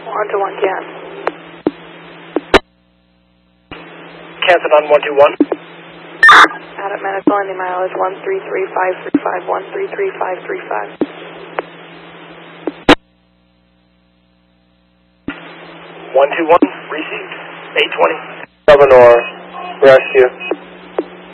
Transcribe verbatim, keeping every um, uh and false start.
one two one, can. Canton on one two one. Adam Manus landing mileage one three three five three five, one three three five three five. one two one, received, eight twenty. Eleanor, rescue.